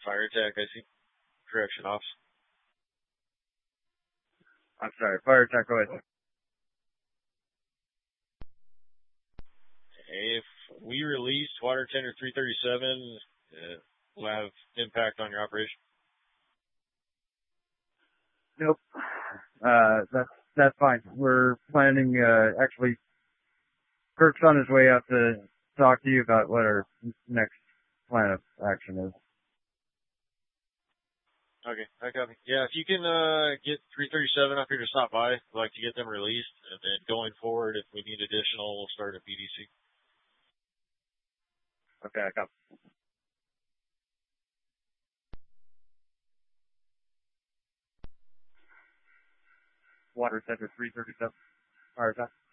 fire attack, I see. Correction off. I'm sorry, fire attack, go ahead. If we release water tender 337, will have impact on your operation. Nope. That's fine. We're planning, actually, Kirk's on his way out to talk to you about what our next plan of action is. Okay, I copy. Yeah, if you can get 337 up here to stop by, we'd like to get them released, and then going forward, if we need additional, we'll start a PDC. Okay, I copy. Water Center 337. Fire attack.